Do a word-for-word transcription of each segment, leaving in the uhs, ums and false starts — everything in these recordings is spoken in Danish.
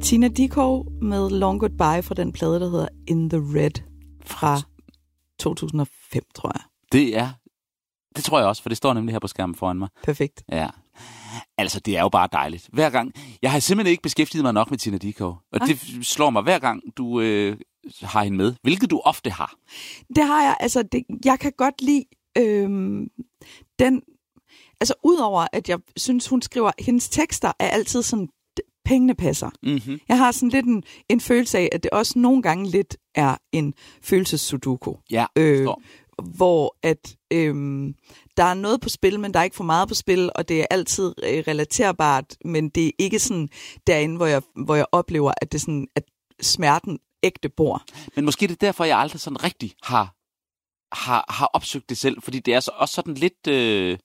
Tina Dickow med Long Goodbye fra den plade, der hedder In the Red fra to tusind og fem, tror jeg. Det er, det tror jeg også, for det står nemlig her på skærmen foran mig. Perfekt. Ja. Altså, det er jo bare dejligt. Hver gang, jeg har simpelthen ikke beskæftiget mig nok med Tina Dickow, og ah. det slår mig hver gang, du øh, har hende med, hvilket du ofte har. Det har jeg, altså, det, jeg kan godt lide øhm, den, altså udover at jeg synes, hun skriver, hendes tekster er altid sådan, pengene passer. Mm-hmm. Jeg har sådan lidt en, en følelse af, at det også nogle gange lidt er en følelsessudoku. Ja, øh, hvor at øhm, der er noget på spil, men der er ikke for meget på spil, og det er altid øh, relaterbart, men det er ikke sådan derinde, hvor jeg, hvor jeg oplever, at det sådan, at smerten ægte bor. Men måske det er derfor, jeg aldrig sådan rigtig har, har, har opsøgt det selv, fordi det er så, også sådan lidt... Øh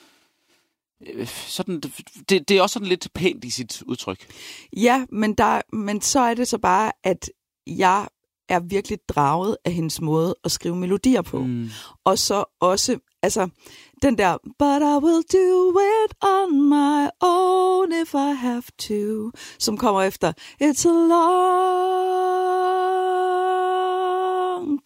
Sådan, det, det er også sådan lidt pænt i sit udtryk. Ja, men, der, men så er det så bare, at jeg er virkelig draget af hendes måde at skrive melodier på. Mm. Og så også, altså, den der, but I will do it on my own if I have to, som kommer efter, it's a long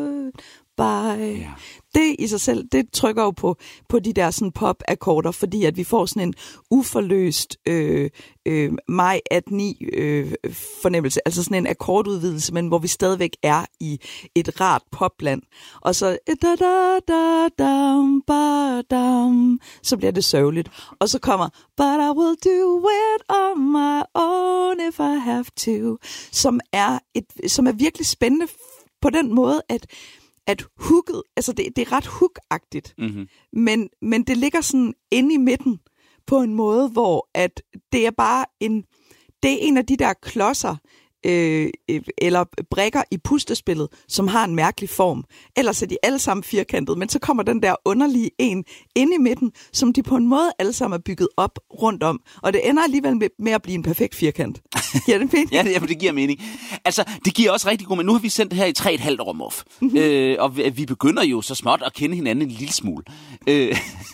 goodbye. Yeah. Det i sig selv, det trykker jo på, på de der sådan pop-akkorder, fordi at vi får sådan en uforløst øh, øh, maj atten ni øh, fornemmelse, altså sådan en akkordudvidelse, men hvor vi stadigvæk er i et rart popland. Og så da da da dam ba dam, så bliver det sørgeligt. Og så kommer but I will do it on my own if I have to, som er et, som er virkelig spændende på den måde, at at hooket, altså det, det er ret hook-agtigt, mm-hmm. men, men det ligger sådan inde i midten på en måde, hvor at det er bare en, det er en af de der klodser, øh, eller brikker i pustespillet, som har en mærkelig form. Ellers er de alle sammen firkantede, men så kommer den der underlige en inde i midten, som de på en måde alle sammen er bygget op rundt om, og det ender alligevel med, med at blive en perfekt firkant. Giver det mening? Ja, det, det giver mening. Altså, det giver også rigtig god, men nu har vi sendt det her i tre og et halvt år, Muff. Mm-hmm. Øh, og vi, vi begynder jo så småt at kende hinanden en lille smule. Øh,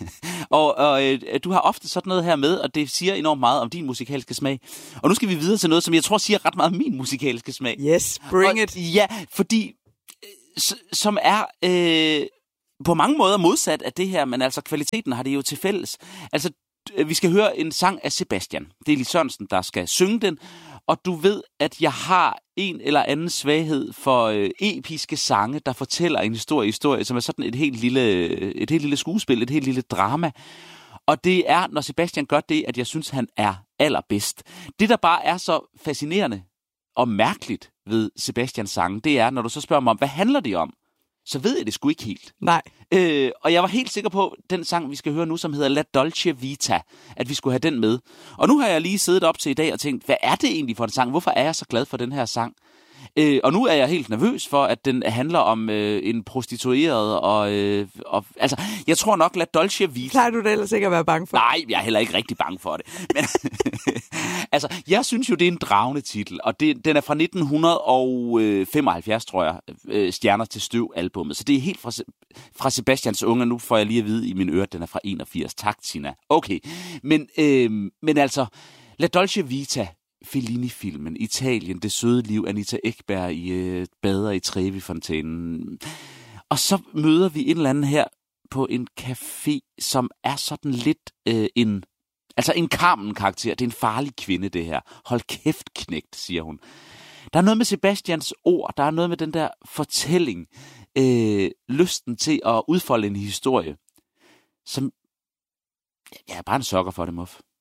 og og øh, du har ofte sådan noget her med, og det siger enormt meget om din musikalske smag. Og nu skal vi videre til noget, som jeg tror siger ret meget om min musikalske smag. Yes, bring og, it. Ja, fordi s- som er øh, på mange måder modsat af det her, men altså kvaliteten har det jo til fælles. Altså, vi skal høre en sang af Sebastian. Det er Lis Sørensen, der skal synge den, og du ved, at jeg har en eller anden svaghed for øh, episke sange, der fortæller en historie, historie, som er sådan et helt lille, et helt lille skuespil, et helt lille drama. Og det er, når Sebastian gør det, at jeg synes, han er allerbedst. Det, der bare er så fascinerende og mærkeligt ved Sebastians sange, det er, når du så spørger mig om, hvad handler det om? Så ved jeg det sgu ikke helt. Nej. Øh, og jeg var helt sikker på, den sang, vi skal høre nu, som hedder La Dolce Vita, at vi skulle have den med. Og nu har jeg lige siddet op til i dag og tænkt, hvad er det egentlig for en sang? Hvorfor er jeg så glad for den her sang? Øh, og nu er jeg helt nervøs for, at den handler om øh, en prostitueret, og, øh, og altså, jeg tror nok, La Dolce Vita... Klarer du det ellers ikke at være bange for? Nej, jeg er heller ikke rigtig bange for det. Men, altså, jeg synes jo, det er en dragende titel, og det, den er fra nitten femoghalvfjerds, tror jeg, øh, Stjerner til Støv-albummet. Så det er helt fra, fra Sebastians unge, nu får jeg lige at vide i mine ører, at den er fra enogfirs. Tak, Tina. Okay, men, øh, men altså, La Dolce Vita... Fellini-filmen, Italien, Det søde liv, Anita Ekberg i øh, bader i Trevi-fontænen. Og så møder vi en eller anden her på en café, som er sådan lidt øh, en, altså en Carmen-karakter. Det er en farlig kvinde, det her. Hold kæft, knægt, siger hun. Der er noget med Sebastians ord, der er noget med den der fortælling, øh, lysten til at udfolde en historie, som, jeg er bare en sokker for det, Muff.